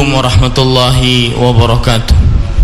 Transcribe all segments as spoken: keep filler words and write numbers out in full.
warahmatullahi wabarakatuh.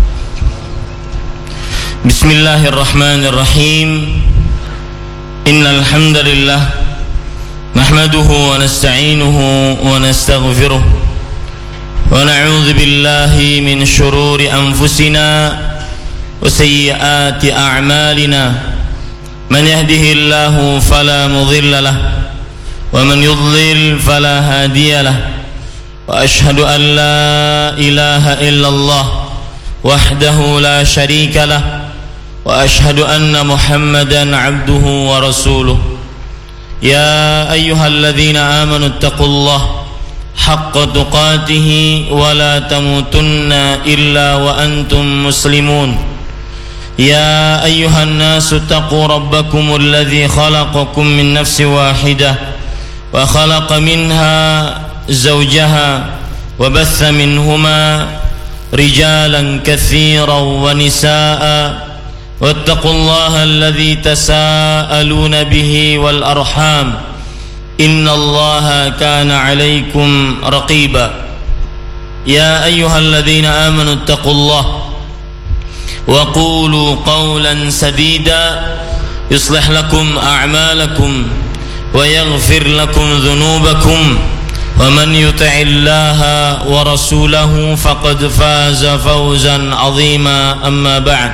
Bismillahirrahmanirrahim. Innal hamdalillah nahmaduhu wa nasta'inuhu wa nastaghfiruh wa na'udzu billahi min shururi anfusina wa sayyiati a'malina. Man yahdihillahu fala mudilla lahu wa man yudlil fala hadiya lahu. Wa ashhadu an la ilaha illallah wahdahu la syarika lah wa ashhadu anna Muhammadan abduhu wa rasuluh. Ya ayyuhalladzina amanu taqullaha haqqa tuqatih wa la tamutunna illa wa antum muslimun. Ya ayyuhan nasu taqu rabbakumul ladzi khalaqakum min nafsin wahidah wa khalaqa minha zawjaha wa batha minhuma rijalan katsiran wa nisaa'a wattaqullaha alladzi tasaaluna bihi wal arham innallaha kana 'alaikum raqiba. Ya ayyuhalladzina amanu taqullaha wa qulu qawlan sadida yuslih lakum a'malakum wa yaghfir lakum dhunubakum wa man yuti'illaha wa rasulahu faqad faza fawzan 'azima. Amma ba'd,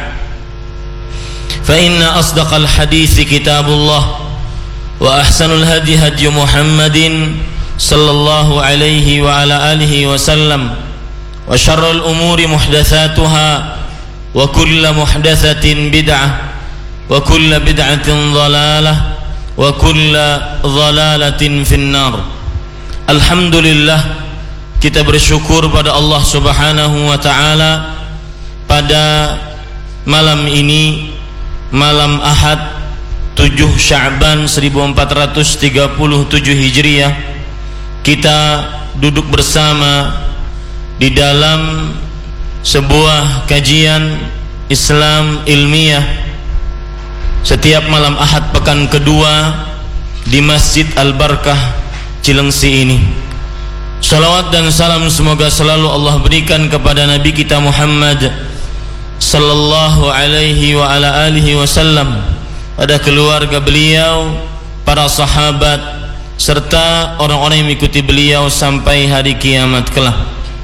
fa inna asdaqal hadithi kitabullah wa ahsanul hadi hadi Muhammadin sallallahu alaihi wa ala alihi wa sallam wa syarrul umuri muhdatsatuha wa kullu muhdatsatin bid'ah wa kullu bid'atin dhalalah wa kullu dhalalatin finnar. Alhamdulillah, kita bersyukur pada Allah Subhanahu wa taala pada malam ini, malam Ahad tujuh Sya'ban seribu empat ratus tiga puluh tujuh Hijriah, kita duduk bersama di dalam sebuah kajian Islam ilmiah setiap malam Ahad pekan kedua di Masjid Al-Barkah Cilengsi ini. Salawat dan salam semoga selalu Allah berikan kepada Nabi kita Muhammad sallallahu alaihi wa ala alihi wasallam, pada keluarga beliau, para sahabat serta orang-orang yang mengikuti beliau sampai hari kiamat kelak.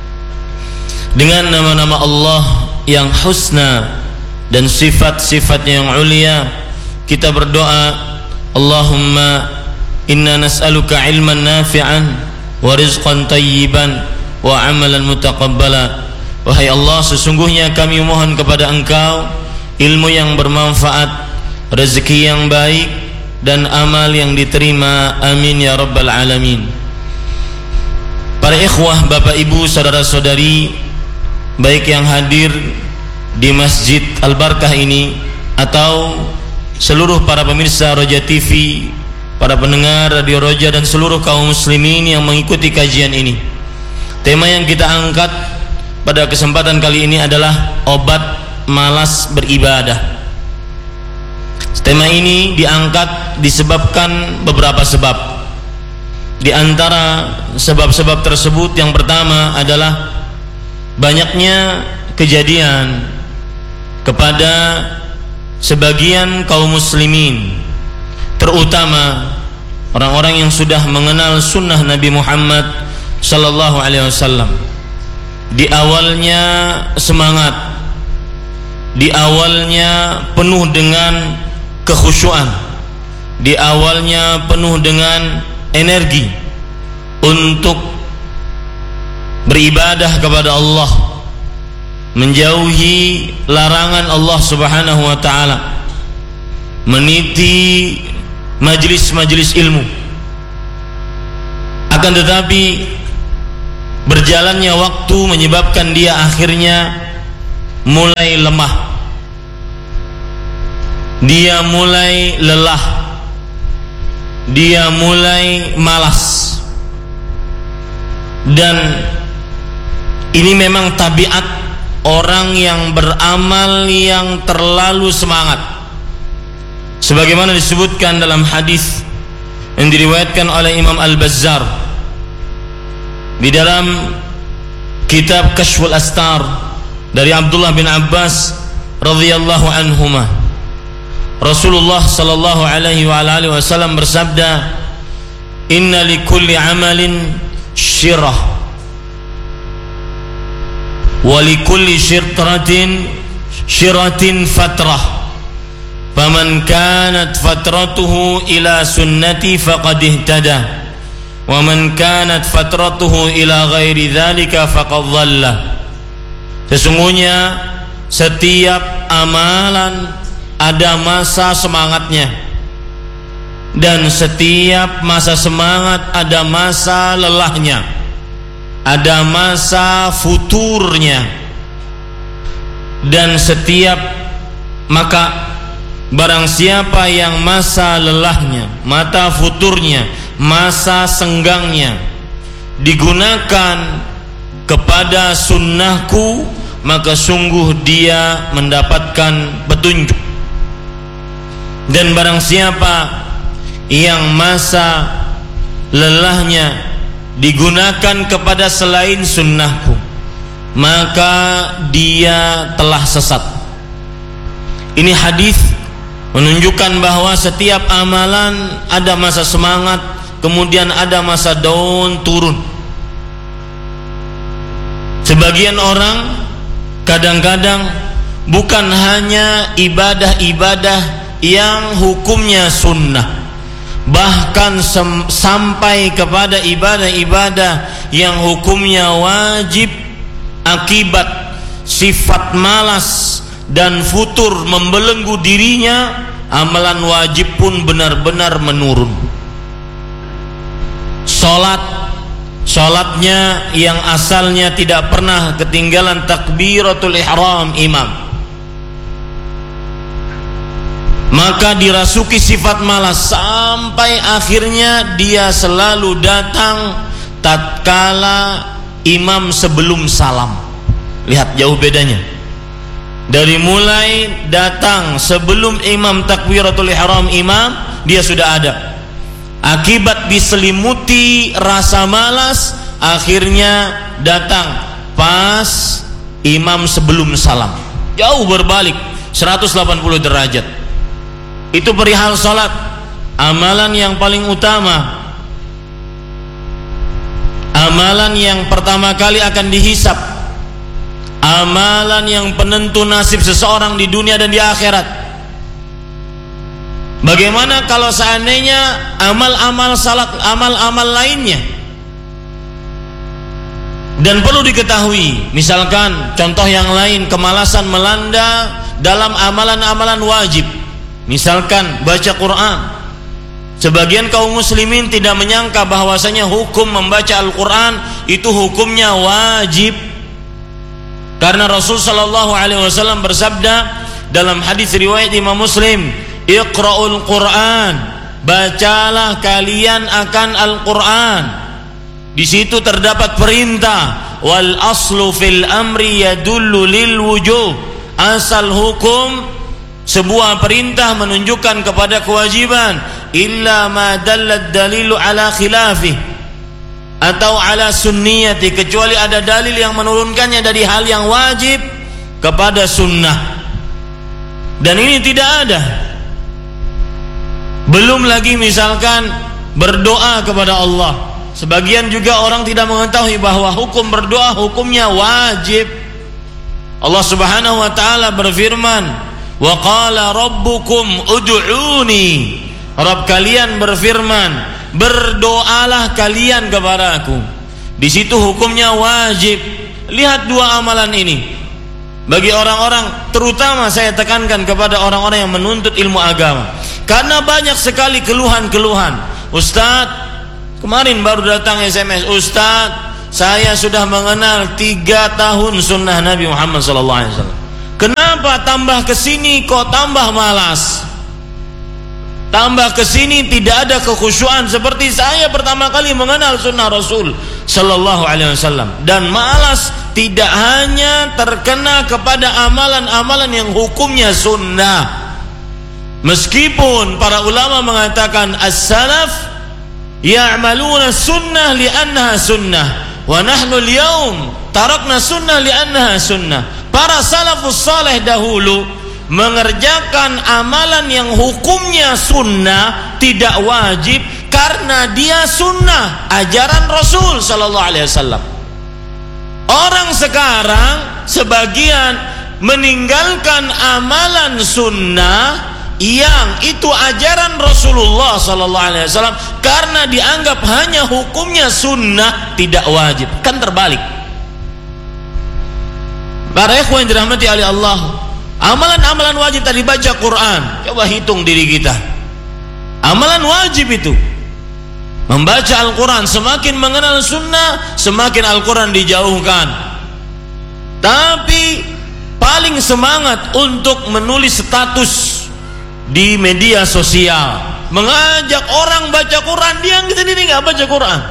Dengan nama-nama Allah yang husna dan sifat-sifatnya yang ulia, kita berdoa, Allahumma inna nas'aluka ilman nafi'an wa rizqan tayyiban wa amalan mutaqabbala. Wahai Allah, sesungguhnya kami mohon kepada Engkau ilmu yang bermanfaat, rezeki yang baik, dan amal yang diterima. Amin ya rabbal alamin. Para ikhwah, bapak ibu, saudara-saudari, baik yang hadir di Masjid Al-Barkah ini atau seluruh para pemirsa Roja T V, para pendengar Radio Roja, dan seluruh kaum muslimin yang mengikuti kajian ini. Tema yang kita angkat pada kesempatan kali ini adalah obat malas beribadah. Tema ini diangkat disebabkan beberapa sebab. Di antara sebab-sebab tersebut, yang pertama adalah banyaknya kejadian kepada sebagian kaum muslimin, terutama orang-orang yang sudah mengenal sunnah Nabi Muhammad sallallahu alaihi wasallam. Di awalnya semangat, di awalnya penuh dengan kekhusyuan, di awalnya penuh dengan energi untuk beribadah kepada Allah, menjauhi larangan Allah Subhanahu wa taala, meniti majlis-majlis ilmu. Akan tetapi berjalannya waktu menyebabkan dia akhirnya mulai lemah, dia mulai lelah, dia mulai malas. Dan ini memang tabiat orang yang beramal yang terlalu semangat, sebagaimana disebutkan dalam hadis yang diriwayatkan oleh Imam Al-Bazzar di dalam kitab Kashful Astar dari Abdullah bin Abbas radhiyallahu anhuma, Rasulullah sallallahu alaihi wa alihi wasallam bersabda, "Inna likulli amalin syirah wa likulli syirtratin syiratin fatrah. Faman kanat fatratuhu ila sunnati faqad ihtada, wa man kanat fatratuhu ila ghairi dzalika faqad dhalla." Sesungguhnya setiap amalan ada masa semangatnya, dan setiap masa semangat ada masa lelahnya, ada masa futurnya, dan setiap maka barang siapa yang masa lelahnya, mata futurnya, masa senggangnya digunakan kepada sunnahku, maka sungguh dia mendapatkan petunjuk. Dan barang siapa yang masa lelahnya digunakan kepada selain sunnahku, maka dia telah sesat. Ini hadis menunjukkan bahwa setiap amalan ada masa semangat, kemudian ada masa daun turun. Sebagian orang kadang-kadang bukan hanya ibadah-ibadah yang hukumnya sunnah, bahkan sampai kepada ibadah-ibadah yang hukumnya wajib, akibat sifat malas dan futur membelenggu dirinya, amalan wajib pun benar-benar menurun. Salat, salatnya yang asalnya tidak pernah ketinggalan takbiratul ihram imam, maka dirasuki sifat malas sampai akhirnya dia selalu datang tatkala imam sebelum salam. Lihat jauh bedanya. Dari mulai datang sebelum imam takbiratul ihram imam, dia sudah ada. Akibat diselimuti rasa malas, akhirnya datang pas imam sebelum salam. Jauh berbalik seratus delapan puluh derajat. Itu perihal salat, amalan yang paling utama, amalan yang pertama kali akan dihisab, amalan yang penentu nasib seseorang di dunia dan di akhirat. Bagaimana kalau seandainya amal-amal salat, amal-amal lainnya? Dan perlu diketahui, misalkan contoh yang lain, kemalasan melanda dalam amalan-amalan wajib. Misalkan baca Quran. Sebagian kaum muslimin tidak menyangka bahwasanya hukum membaca Al-Quran itu hukumnya wajib, karena Rasul sallallahu alaihi wasallam bersabda dalam hadis riwayat Imam Muslim, "Iqra'ul Quran", bacalah kalian akan Al-Quran. Di situ terdapat perintah, wal aslu fil amri yadullu lil wujub. Asal hukum sebuah perintah menunjukkan kepada kewajiban, illa ma dallat dalilu ala khilafih, atau ala sunniyati, kecuali ada dalil yang menurunkannya dari hal yang wajib kepada sunnah. Dan ini tidak ada. Belum lagi misalkan berdoa kepada Allah. Sebagian juga orang tidak mengetahui bahwa hukum berdoa hukumnya wajib. Allah Subhanahu wa taala berfirman, "Wa qala rabbukum ud'uni." Rabb kalian berfirman, berdoalah kalian kepada aku. Di situ hukumnya wajib. Lihat dua amalan ini. Bagi orang-orang, terutama saya tekankan kepada orang-orang yang menuntut ilmu agama, karena banyak sekali keluhan-keluhan. Ustadz, kemarin baru datang S M S, Ustadz, saya sudah mengenal tiga tahun sunnah Nabi Muhammad sallallahu alaihi wasallam. Kenapa tambah kesini kok tambah malas? Tambah kesini tidak ada kekhusyuan seperti saya pertama kali mengenal sunnah Rasul sallallahu alaihi wasallam. Dan malas tidak hanya terkena kepada amalan-amalan yang hukumnya sunnah. Meskipun para ulama mengatakan as-salaf ya'maluna sunnah li'annaha sunnah wa nahnu al-yaum tarakna sunnah li'annaha sunnah. Para salafus saleh dahulu mengerjakan amalan yang hukumnya sunnah, tidak wajib, karena dia sunnah, ajaran Rasul sallallahu alaihi wasallam. Orang sekarang sebagian meninggalkan amalan sunnah yang itu ajaran Rasulullah sallallahu alaihi wasallam karena dianggap hanya hukumnya sunnah, tidak wajib. Kan terbalik. Para ikhwan yang dirahmati oleh Allah, amalan-amalan wajib tadi, baca Quran, coba hitung diri kita. Amalan wajib itu membaca Al-Quran, semakin mengenal sunnah, semakin Al-Quran dijauhkan. Tapi paling semangat untuk menulis status di media sosial, mengajak orang baca Quran, dia sendiri nggak baca Quran,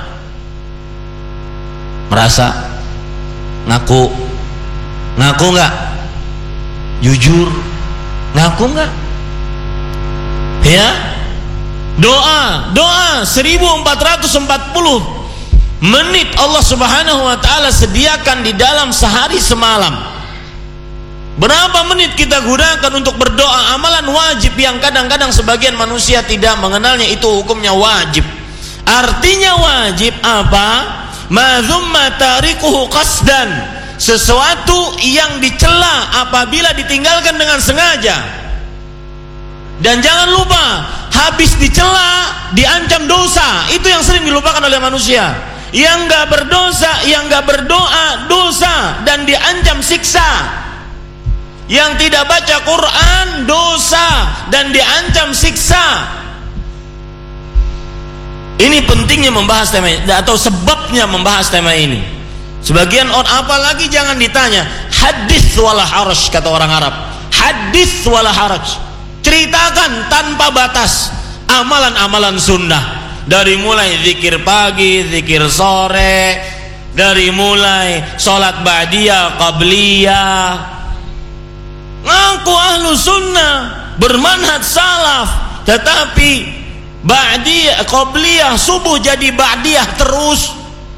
merasa ngaku, ngaku nggak, jujur, ngaku nggak, ya. Doa, doa seribu empat ratus empat puluh menit Allah Subhanahu wa taala sediakan di dalam sehari semalam. Berapa menit kita gunakan untuk berdoa, amalan wajib yang kadang-kadang sebagian manusia tidak mengenalnya, itu hukumnya wajib. Artinya wajib apa? Ma dzumma tarikuhu qasdan, sesuatu yang dicela apabila ditinggalkan dengan sengaja. Dan jangan lupa, habis dicela diancam dosa. Itu yang sering dilupakan oleh manusia. Yang gak berdosa, yang gak berdoa, dosa dan diancam siksa. Yang tidak baca Quran, dosa dan diancam siksa. Ini pentingnya membahas tema ini, atau sebabnya membahas tema ini. Sebagian orang, apalagi jangan ditanya, hadis wala haraj, kata orang Arab. Hadis wala haraj, ceritakan tanpa batas amalan-amalan sunnah, dari mulai zikir pagi, zikir sore, dari mulai sholat ba'diyah, qabliyah. Ngaku ahlu sunnah, bermanhaj salaf, tetapi ba'diyah, qabliyah, subuh jadi ba'diyah terus.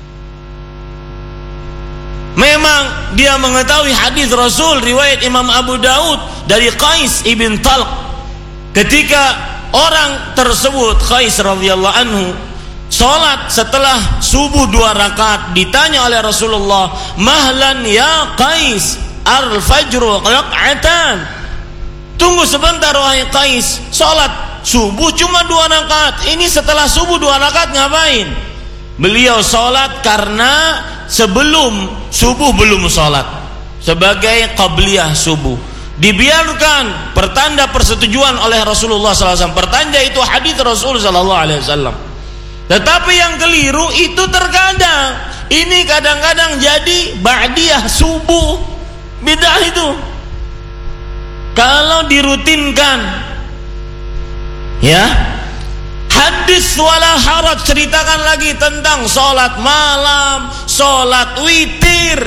Memang dia mengetahui hadis Rasul riwayat Imam Abu Daud dari Qais ibn Talq, ketika orang tersebut, Qais radhiyallahu anhu, sholat setelah subuh dua rakaat, ditanya oleh Rasulullah, mahlan ya Qais, al-fajru raka'atan, tunggu sebentar wahai Qais, sholat subuh cuma dua rakaat, ini setelah subuh dua rakaat ngapain? Beliau sholat karena sebelum subuh belum sholat, sebagai qabliyah subuh. Dibiarkan, pertanda persetujuan oleh Rasulullah sallallahu alaihi wasallam. Pertanda itu hadis Rasul sallallahu alaihi wasallam. Tetapi yang keliru itu terkadang, ini kadang-kadang jadi ba'diyah subuh, bidah itu. Kalau dirutinkan, ya, hadis wala haraj, ceritakan lagi tentang sholat malam, sholat witir.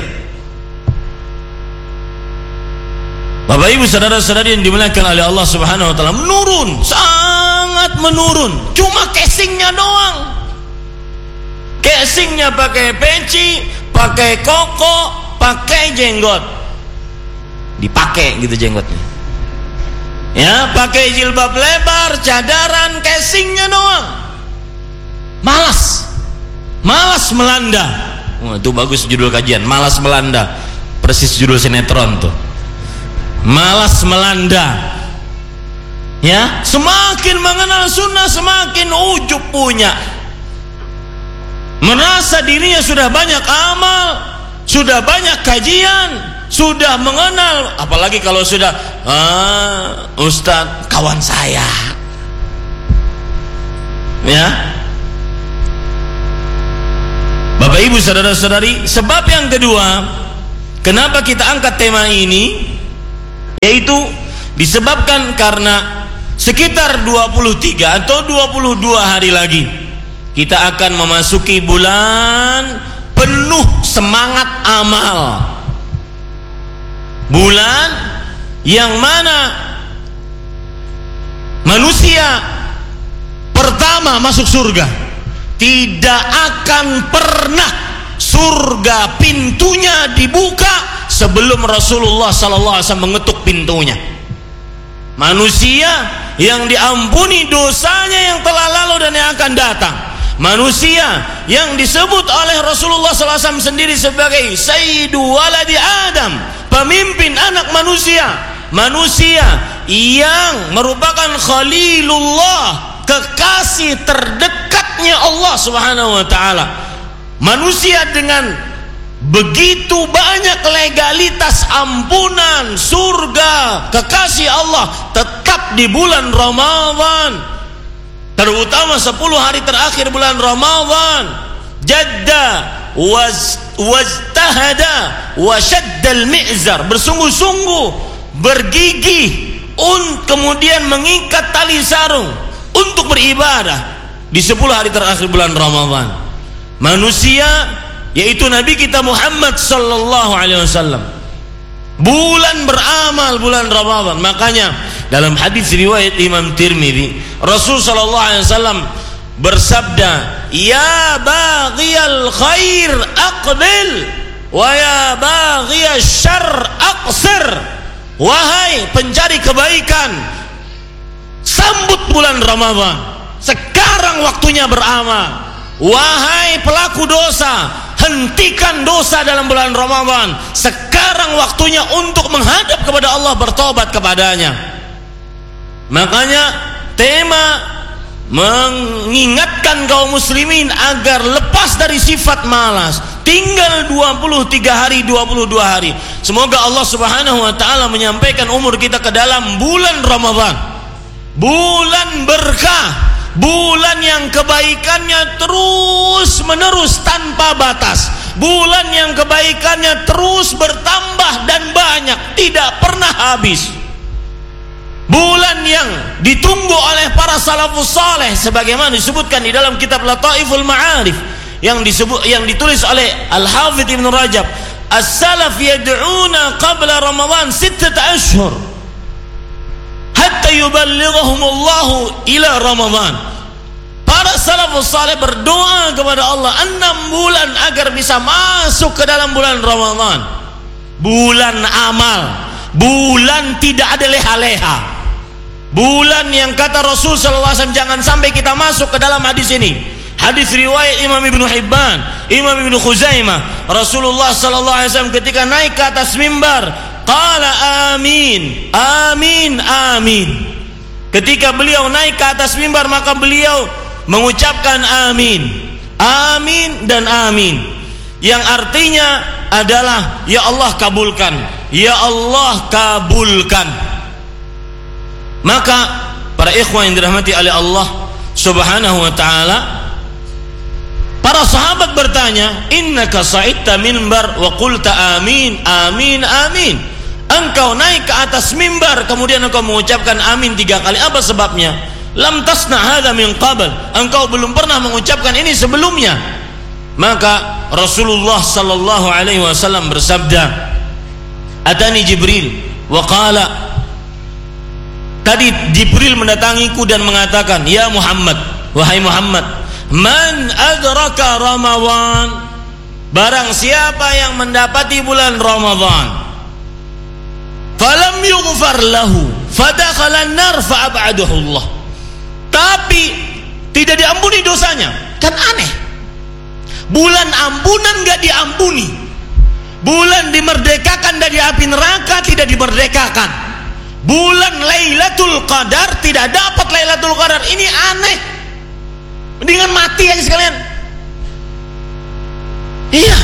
Bapak ibu saudara-saudari yang dimuliakan oleh Allah Subhanahu wa taala, menurun, sangat menurun. Cuma casingnya doang. Casingnya pakai peci, pakai koko, pakai jenggot. Dipakai gitu jenggotnya. Ya, pakai jilbab lebar, cadaran, casingnya doang. Malas. Malas melanda. Oh, itu bagus judul kajian, malas melanda. Persis judul sinetron tuh. Malas melanda, ya. Semakin mengenal sunnah, semakin ujub punya, merasa dirinya sudah banyak amal, sudah banyak kajian, sudah mengenal. Apalagi kalau sudah ah, Ustadz kawan saya, ya. Bapak ibu saudara-saudari, sebab yang kedua kenapa kita angkat tema ini, yaitu disebabkan karena sekitar dua puluh tiga atau dua puluh dua hari lagi kita akan memasuki bulan penuh semangat amal. Bulan yang mana manusia pertama masuk surga tidak akan pernah surga pintunya dibuka sebelum Rasulullah sallallahu alaihi wasallam mengetuk pintunya. Manusia yang diampuni dosanya yang telah lalu dan yang akan datang. Manusia yang disebut oleh Rasulullah sallallahu alaihi wasallam sendiri sebagai Sayyidu Waladi Adam, pemimpin anak manusia. Manusia yang merupakan Khalilullah, kekasih terdekatnya Allah Subhanahu wa taala. Manusia dengan begitu banyak legalitas ampunan, surga, kekasih Allah tetap di bulan Ramadan. Terutama sepuluh hari terakhir bulan Ramadan. Jadda waz wajtahada wa shaddal mi'zar, bersungguh-sungguh, bergigih, un kemudian mengikat tali sarung untuk beribadah di sepuluh hari terakhir bulan Ramadan. Manusia yaitu Nabi kita Muhammad sallallahu alaihi wasallam bulan beramal bulan Ramadan. Makanya dalam hadis riwayat Imam Tirmidzi, Rasul sallallahu alaihi wasallam bersabda, "Ya baghiyal khair aqbil wa ya baghiyasy syarr aqsir." Wahai pencari kebaikan, sambut bulan Ramadan. Sekarang waktunya beramal. Wahai pelaku dosa, hentikan dosa dalam bulan Ramadan. Sekarang waktunya untuk menghadap kepada Allah, bertobat kepadanya. Makanya tema mengingatkan kaum muslimin agar lepas dari sifat malas. Tinggal dua puluh tiga hari, dua puluh dua hari. Semoga Allah Subhanahu wa taala menyampaikan umur kita ke dalam bulan Ramadan. Bulan berkah, bulan yang kebaikannya terus menerus tanpa batas, bulan yang kebaikannya terus bertambah dan banyak, tidak pernah habis. Bulan yang ditunggu oleh para salafus saleh sebagaimana disebutkan di dalam kitab Lataiful Ma'arif yang disebut yang ditulis oleh Al-Hafidz Ibnu Rajab. As-salaf yad'una qabla Ramadan sittata ashhur hatta yuballighahumullahu ila Ramadan. Para salafus saleh berdoa kepada Allah enam bulan agar bisa masuk ke dalam bulan Ramadan. Bulan amal, bulan tidak ada leha-leha, bulan yang kata Rasul sallallahu alaihi wasallam jangan sampai kita masuk ke dalam hadis ini. Hadis riwayat Imam Ibnu Hibban, Imam Ibnu Khuzaimah, Rasulullah sallallahu alaihi wasallam ketika naik ke atas mimbar, qala amin, amin, amin. Ketika beliau naik ke atas mimbar maka beliau mengucapkan amin, amin dan amin, yang artinya adalah ya Allah kabulkan, ya Allah kabulkan. Maka para ikhwan yang dirahmati oleh Allah Subhanahu wa taala, para sahabat bertanya, innaka sa'idta minbar wa qulta amin, amin, amin. Engkau naik ke atas mimbar kemudian engkau mengucapkan amin tiga kali, apa sebabnya? Lam tasna hadza min qabl, engkau belum pernah mengucapkan ini sebelumnya. Maka Rasulullah sallallahu alaihi wasallam bersabda, atani Jibril wa qala, tadi Jibril mendatangiku dan mengatakan, ya Muhammad, wahai Muhammad, man adraka Ramadan, barang siapa yang mendapati bulan Ramadan, falam yughfar lahu fadakhala an-nar fa'ab'adahu Allah, tapi tidak diampuni dosanya. Kan aneh, bulan ampunan gak diampuni, bulan dimerdekakan dari api neraka tidak dimerdekakan, bulan Lailatul Qadar tidak dapat Lailatul Qadar. Ini aneh. Mendingan mati aja sekalian. Iya,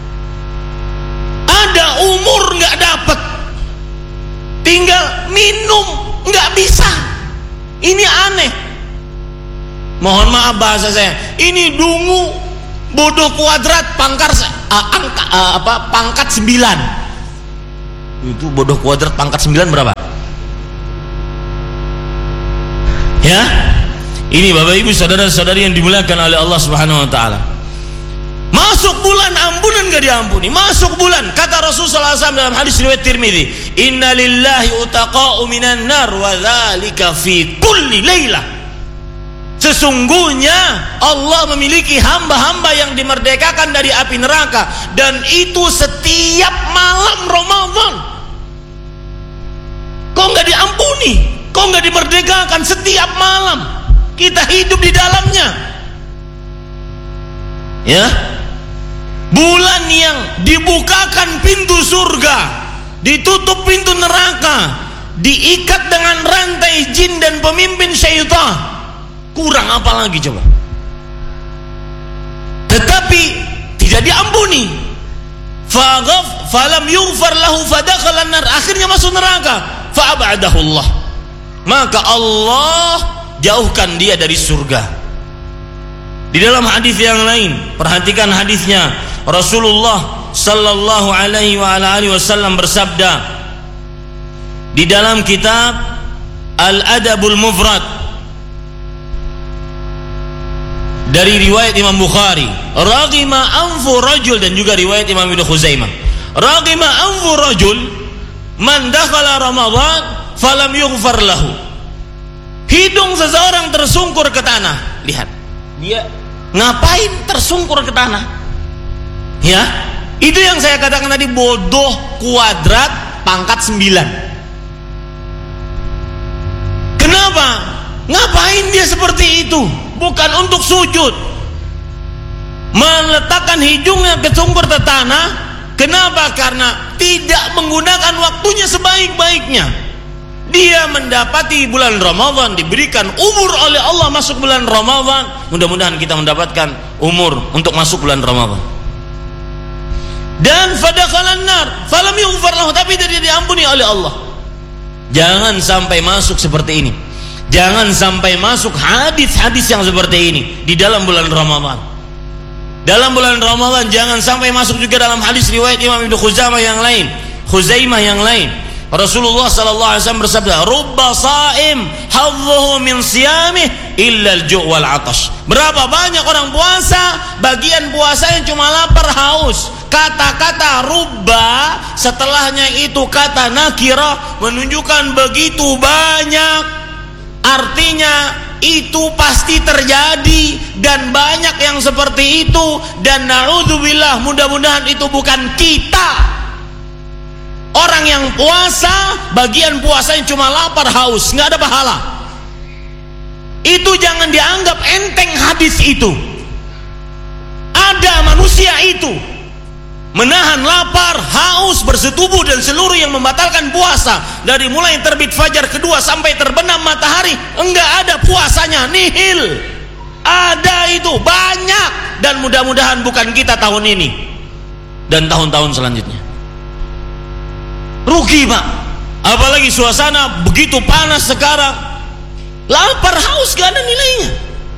ada umur nggak dapat, tinggal minum nggak bisa. Ini aneh. Mohon maaf bahasa saya, ini dungu bodoh kuadrat pangkar uh, angka, uh, apa pangkat sembilan. Itu bodoh kuadrat pangkat sembilan berapa? Ya, ini Bapak Ibu saudara-saudari yang dimuliakan oleh Allah Subhanahu wa taala. Masuk bulan ampunan gak diampuni. Masuk bulan, kata Rasulullah sallallahu alaihi wasallam dalam hadis riwayat Tirmidzi, inna lillahi utaqa'u minan nar wa dzalika fi kulli lailah. Sesungguhnya Allah memiliki hamba-hamba yang dimerdekakan dari api neraka, dan itu setiap malam Ramadan. Kok nggak diampuni? Kok nggak dimerdekakan? Setiap malam kita hidup di dalamnya. Ya, bulan yang dibukakan pintu surga, ditutup pintu neraka, diikat dengan rantai jin dan pemimpin syaitan. Kurang apa lagi coba? Tetapi tidak diampuni. Faghaf falam yughfar lahu fadakhala an-nar, akhirnya masuk neraka. Fa'abadahu Allah, maka Allah jauhkan dia dari surga. Di dalam hadis yang lain, perhatikan hadisnya, Rasulullah sallallahu alaihi wa ala alihi wasallam bersabda di dalam kitab Al-Adabul Mufrad dari riwayat Imam Bukhari, raghima anfu rajul, dan juga riwayat Imam Ibnu Khuzaimah, raghima anfu rajul man dakhala Ramadan falam yughfar lahu. Hidung seseorang tersungkur ke tanah. Lihat, dia ngapain tersungkur ke tanah? Ya, itu yang saya katakan tadi, bodoh kuadrat pangkat sembilan. Kenapa? Ngapain dia seperti itu? Bukan untuk sujud, meletakkan hidungnya ke sungkur ke tanah. Kenapa? Karena tidak menggunakan waktunya sebaik-baiknya. Dia mendapati bulan Ramadan, diberikan umur oleh Allah masuk bulan Ramadan. Mudah-mudahan kita mendapatkan umur untuk masuk bulan Ramadan. Dan fadakhalan nar falam yughfar lahu, tapi tidak diampuni oleh Allah. Jangan sampai masuk seperti ini. Jangan sampai masuk hadis-hadis yang seperti ini di dalam bulan Ramadan. Dalam bulan Ramadan jangan sampai masuk juga dalam hadis riwayat Imam Ibnu Khuzaimah yang lain, Khuzaimah yang lain. Rasulullah sallallahu alaihi wasallam bersabda, "Rubba sha'im hadzuhu min siyamih illa al-ju' wal 'atash." Berapa banyak orang puasa, bagian puasanya cuma lapar haus. Kata-kata rubba setelahnya itu kata nakirah menunjukkan begitu banyak. Artinya itu pasti terjadi, dan banyak yang seperti itu, dan na'udzubillah, mudah-mudahan itu bukan kita. Orang yang puasa, bagian puasanya cuma lapar haus, nggak ada pahala. Itu jangan dianggap enteng hadis itu. Ada manusia itu menahan lapar, haus, bersetubuh, dan seluruh yang membatalkan puasa. Dari mulai terbit fajar kedua sampai terbenam matahari, enggak ada puasanya, nihil. Ada itu, banyak. Dan mudah-mudahan bukan kita tahun ini dan tahun-tahun selanjutnya. Rugi Pak, apalagi suasana begitu panas sekarang. Lapar, haus, gak ada nilainya.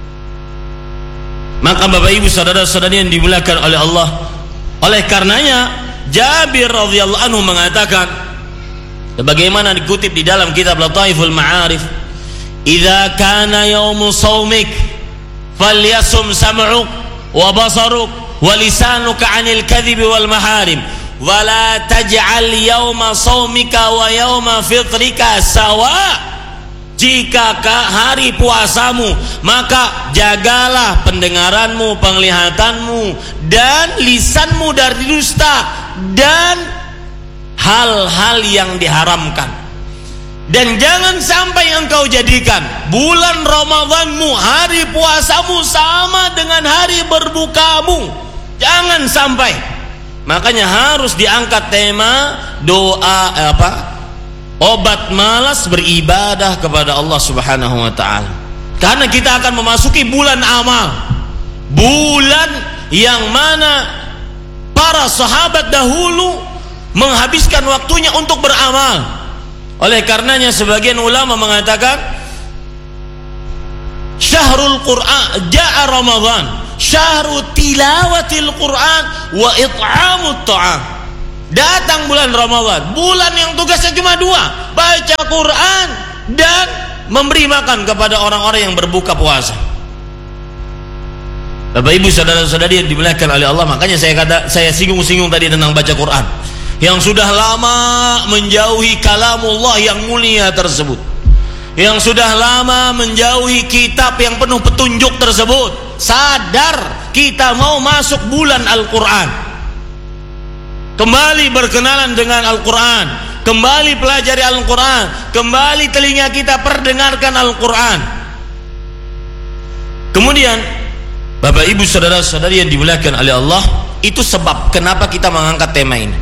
Maka Bapak Ibu saudara-saudari yang dimuliakan oleh Allah, oleh karenanya Jabir radhiyallahu anhu mengatakan, sebagaimana dikutip di dalam kitab Lataiful Ma'arif, "Idza kana yaumu shaumik falyasum sam'uk wa basaruk wa lisanuka 'anil kadhibi wal maharim wa la taj'al yauma shaumika wa yauma fitrika sawa." Jika hari puasamu, maka jagalah pendengaranmu, penglihatanmu, dan lisanmu dari dusta dan hal-hal yang diharamkan. Dan jangan sampai engkau jadikan bulan Ramadanmu, hari puasamu sama dengan hari berbukamu. Jangan sampai. Makanya harus diangkat tema doa eh, apa? Obat malas beribadah kepada Allah Subhanahu wa taala. Karena kita akan memasuki bulan amal. Bulan yang mana para sahabat dahulu menghabiskan waktunya untuk beramal. Oleh karenanya sebagian ulama mengatakan, Syahrul Qur'an, ja'a Ramadan, syahru tilawatil Qur'an wa it'amut ta'am. Datang bulan Ramadan, bulan yang tugasnya cuma dua, baca Quran dan memberi makan kepada orang-orang yang berbuka puasa. Bapak Ibu saudara-saudari yang dimuliakan oleh Allah, makanya saya kata, saya singgung-singgung tadi tentang baca Quran yang sudah lama menjauhi kalamullah yang mulia tersebut. yang sudah lama menjauhi kitab yang penuh petunjuk tersebut sadar kita mau masuk bulan Al-Quran, kembali berkenalan dengan Al-Quran, kembali pelajari Al-Quran, kembali telinga kita perdengarkan Al-Quran. Kemudian Bapak Ibu saudara-saudari yang dimuliakan oleh Allah, itu sebab kenapa kita mengangkat tema ini.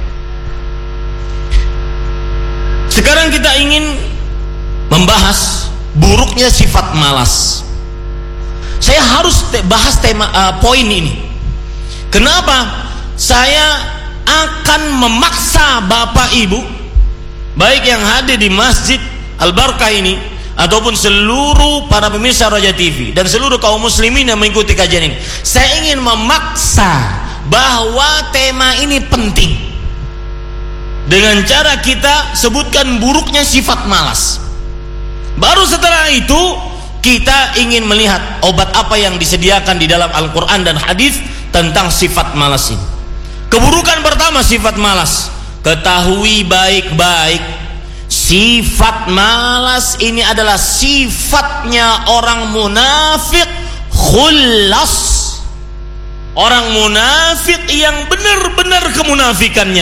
Sekarang kita ingin membahas buruknya sifat malas. Saya harus te bahas tema uh, poin ini. Kenapa? Saya akan memaksa Bapak Ibu, baik yang hadir di Masjid Al-Barkah ini ataupun seluruh para pemirsa Roja T V dan seluruh kaum muslimin yang mengikuti kajian ini, saya ingin memaksa bahwa tema ini penting dengan cara kita sebutkan buruknya sifat malas. Baru setelah itu kita ingin melihat obat apa yang disediakan di dalam Al-Quran dan hadis tentang sifat malas ini. Keburukan pertama sifat malas, ketahui baik-baik, sifat malas ini adalah sifatnya orang munafik khullas, orang munafik yang benar-benar kemunafikannya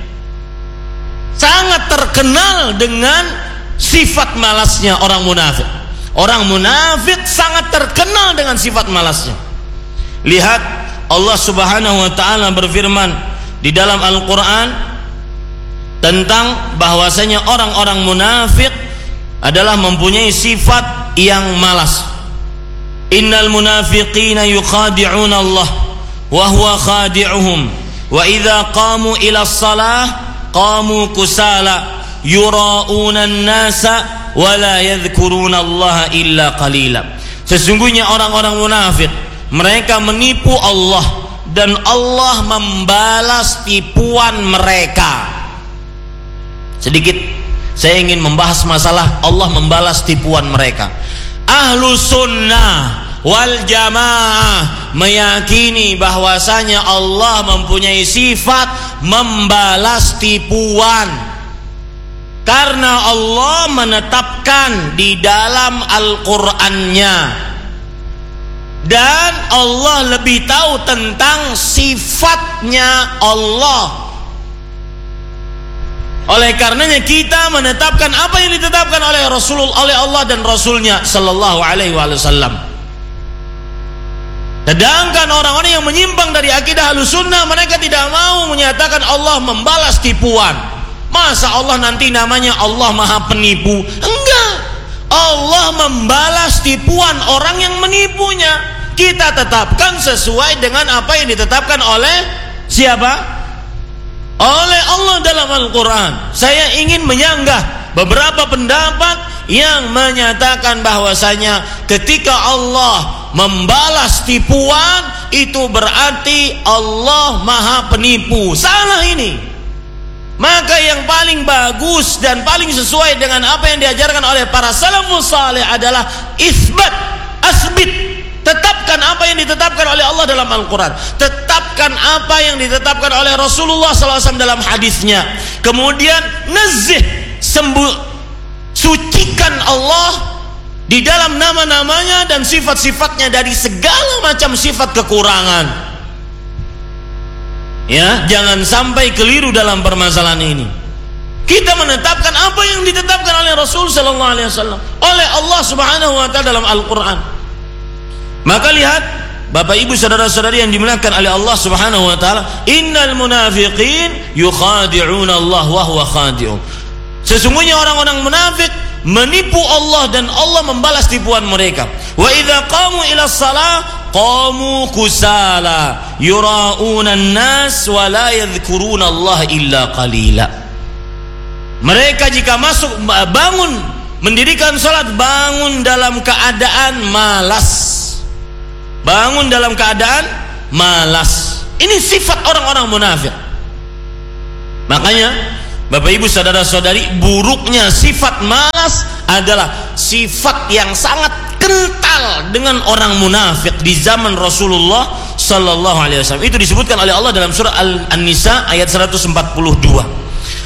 sangat terkenal dengan sifat malasnya orang munafik. Orang munafik sangat terkenal dengan sifat malasnya. Lihat Allah Subhanahu wa taala berfirman di dalam Al-Qur'an tentang bahwasanya orang-orang munafik adalah mempunyai sifat yang malas. Innal munafiqina yukhadi'una Allah wa huwa khadi'uhum wa idza qamu ila shalah qamu kusala yura'una an-nasa wala yadhkuruna Allah illa qalila. Sesungguhnya orang-orang munafik mereka menipu Allah dan Allah membalas tipuan mereka. Sedikit saya ingin membahas masalah Allah membalas tipuan mereka. Ahlu sunnah wal jamaah meyakini bahwasanya Allah mempunyai sifat membalas tipuan, karena Allah menetapkan di dalam Al-Qur'annya dan Allah lebih tahu tentang sifatnya Allah. Oleh karenanya kita menetapkan apa yang ditetapkan oleh Rasulullah, oleh Allah dan Rasulnya Sallallahu Alaihi Wasallam. Sedangkan orang-orang yang menyimpang dari akidah Ahlussunnah, mereka tidak mau menyatakan Allah membalas tipuan. Masa Allah nanti namanya Allah Maha Penipu? Enggak. Allah membalas tipuan orang yang menipunya. Kita tetapkan sesuai dengan apa yang ditetapkan oleh siapa? Oleh Allah dalam Al-Quran. Saya ingin menyanggah beberapa pendapat yang menyatakan bahwasanya ketika Allah membalas tipuan itu berarti Allah Maha Penipu. Salah ini. Maka yang paling bagus dan paling sesuai dengan apa yang diajarkan oleh para salafus saleh adalah isbat, asbit, tetapkan apa yang ditetapkan oleh Allah dalam Al-Quran, tetapkan apa yang ditetapkan oleh Rasulullah sallallahu alaihi wasallam dalam hadisnya. Kemudian nazih, sembuh, sucikan Allah di dalam nama-namanya dan sifat-sifatnya dari segala macam sifat kekurangan. Ya, jangan sampai keliru dalam permasalahan ini. Kita menetapkan apa yang ditetapkan oleh Rasul sallallahu alaihi wasallam, oleh Allah Subhanahu wa taala dalam Al-Qur'an. Maka lihat Bapak Ibu saudara-saudari yang dimuliakan oleh Allah Subhanahu wa taala, innal munafiqin yukhadi'una Allah wa huwa khadi'un. Sesungguhnya orang-orang munafik menipu Allah dan Allah membalas tipuan mereka. Wa idza qamu ila shalah qamu kusala yura'una an-nas wa la yadhkuruna Allah illa qalila. Mereka jika masuk bangun mendirikan salat bangun dalam keadaan malas. Bangun dalam keadaan malas. Ini sifat orang-orang munafik. Makanya Bapak Ibu saudara-saudari, buruknya sifat malas adalah sifat yang sangat kental dengan orang munafik di zaman Rasulullah sallallahu alaihi wasallam. Itu disebutkan oleh Allah dalam surah An-Nisa ayat seratus empat puluh dua.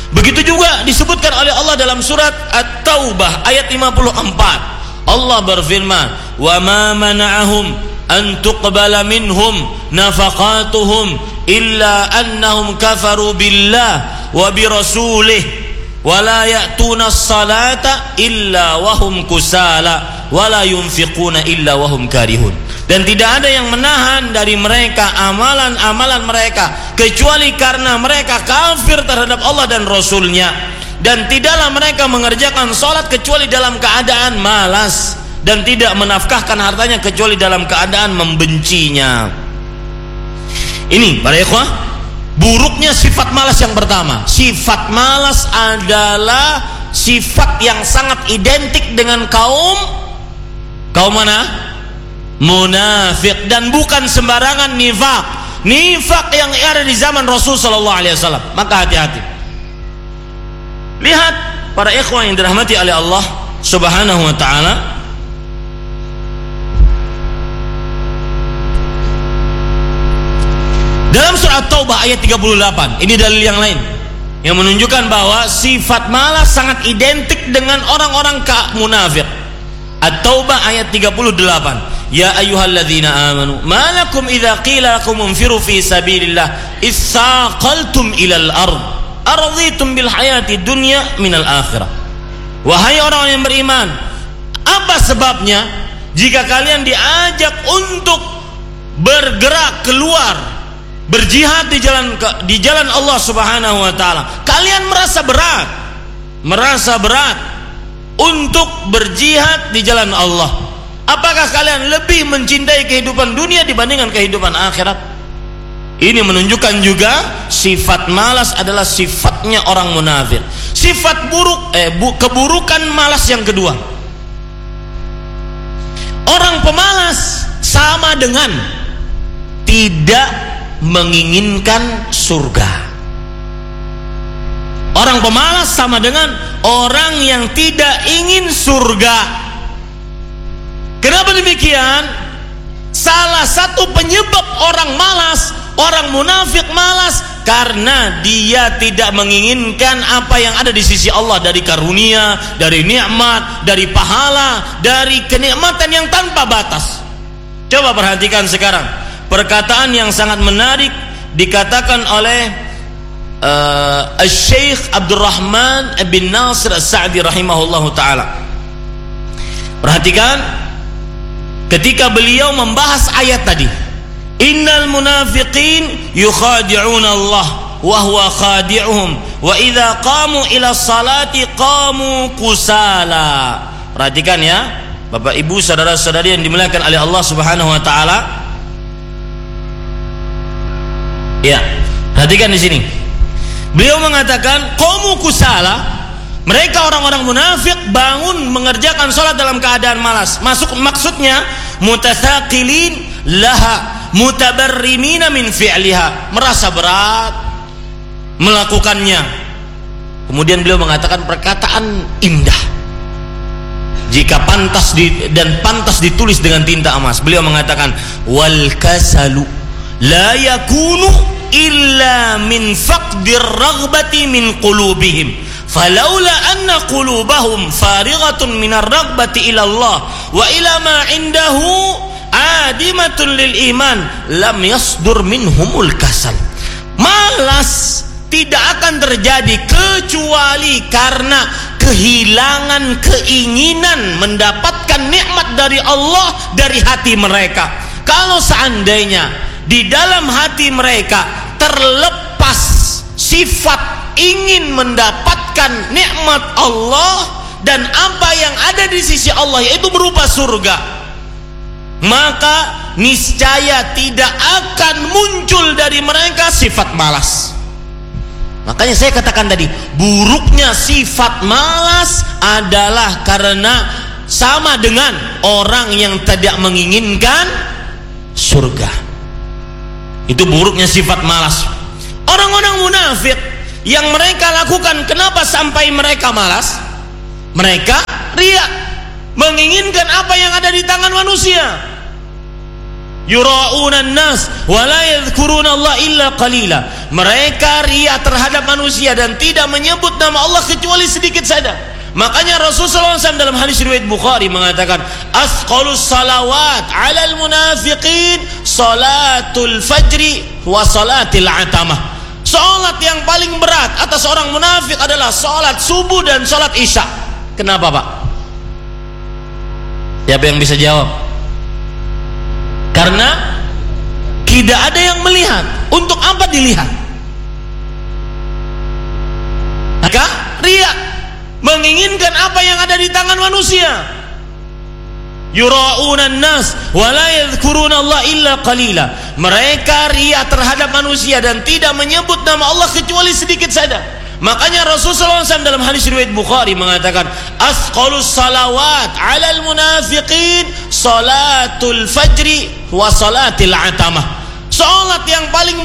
Begitu juga disebutkan oleh Allah dalam surat At-Taubah ayat lima puluh empat. Allah berfirman, "Wa ma mana'ahum an tuqbala minhum nafaqatuhum illa annahum kafaru billah wa bi rasulih wa la ya'tuna as-salata illa wa hum kusala wa la yunfiquna illa wa hum karihun." Dan tidak ada yang menahan dari mereka amalan-amalan mereka kecuali karena mereka kafir terhadap Allah dan Rasulnya, dan tidaklah mereka mengerjakan sholat kecuali dalam keadaan malas, dan tidak menafkahkan hartanya kecuali dalam keadaan membencinya. Ini para ikhwah, buruknya sifat malas yang pertama. Sifat malas adalah sifat yang sangat identik dengan kaum kaum mana? Munafik, dan bukan sembarangan nifak. Nifak yang ada di zaman Rasul sallallahu alaihi wasallam. Maka hati-hati. Lihat para ikhwan yang dirahmati oleh Allah Subhanahu wa taala, dalam surah Taubah ayat tiga puluh delapan, ini dalil yang lain yang menunjukkan bahwa sifat malas sangat identik dengan orang-orang munafik. At-Taubah ayat tiga puluh delapan. Ya ayyuhalladzina amanu ma lakum idza qila lakum unfiru fi sabilillah itsaqaltum ilal ard araditum bil hayati dunya minal akhirah. Wahai orang yang beriman, apa sebabnya jika kalian diajak untuk bergerak keluar berjihad di jalan di jalan Allah Subhanahu wa taala, kalian merasa berat merasa berat untuk berjihad di jalan Allah? Apakah kalian lebih mencintai kehidupan dunia dibandingkan kehidupan akhirat? Ini menunjukkan juga sifat malas adalah sifatnya orang munafik. Sifat buruk eh bu, keburukan malas yang kedua. Orang pemalas sama dengan tidak menginginkan surga. Orang pemalas sama dengan orang yang tidak ingin surga. Kenapa demikian? Salah satu penyebab orang malas, orang munafik malas, karena dia tidak menginginkan apa yang ada di sisi Allah dari karunia, dari nikmat, dari pahala, dari kenikmatan yang tanpa batas. Coba perhatikan sekarang perkataan yang sangat menarik dikatakan oleh uh, Syekh Abdurrahman bin Nasir As-Sa'di rahimahullahu taala. Perhatikan ketika beliau membahas ayat tadi, innal munafiqin yukhadi'una Allah wa huwa khadi'uhum wa idza qamu ila salati qamu kusala. Perhatikan ya Bapak Ibu saudara-saudari yang dimuliakan oleh Allah Subhanahu wa taala. Ya, perhatikan di sini. Beliau mengatakan qamu kusala. Mereka orang-orang munafik bangun mengerjakan sholat dalam keadaan malas. Masuk maksudnya mutathaqilin laha mutabarrimina min fi'liha, merasa berat melakukannya. Kemudian beliau mengatakan perkataan indah jika pantas di, dan pantas ditulis dengan tinta emas. Beliau mengatakan wal kasalu la yakunu illa min faqdir raghbati min qulubihim falaula anna qulubahum farighatun minar raghbati ila Allah wa ila ma indahu adimatun lil iman lam yasdur minhumul kasal. Malas tidak akan terjadi kecuali karena kehilangan keinginan mendapatkan nikmat dari Allah dari hati mereka. Kalau seandainya di dalam hati mereka terlepas sifat ingin mendapatkan nikmat Allah dan apa yang ada di sisi Allah, yaitu berupa surga, maka niscaya tidak akan muncul dari mereka sifat malas. Makanya saya katakan tadi, buruknya sifat malas adalah karena sama dengan orang yang tidak menginginkan surga. Itu buruknya sifat malas. Orang-orang munafik yang mereka lakukan, kenapa sampai mereka malas? Mereka riya, menginginkan apa yang ada di tangan manusia. yura'unan nas wa la yadhkuruna Allah illa qalila. Mereka riya terhadap manusia dan tidak menyebut nama Allah kecuali sedikit saja. Makanya Rasulullah shallallahu alaihi wasallam dalam hadis riwayat Bukhari mengatakan, asqalus salawat 'alal munafiqin salatul fajri wa salatil atamah. Salat yang paling berat atas orang munafik adalah salat subuh dan salat isya. Kenapa, Pak? Siapa yang bisa jawab? Karena tidak ada yang melihat. Untuk apa dilihat? Maka riya, menginginkan apa yang ada di tangan manusia. Yura'unan nas wa la yadhkuruna Allah illa qalila. Mereka riya terhadap manusia dan tidak menyebut nama Allah kecuali sedikit saja. Makanya Rasulullah shallallahu alaihi wasallam dalam hadis riwayat Bukhari mengatakan, asqalus salawat 'alal munafiqin salatul fajri wa salatil atamah. Salat yang paling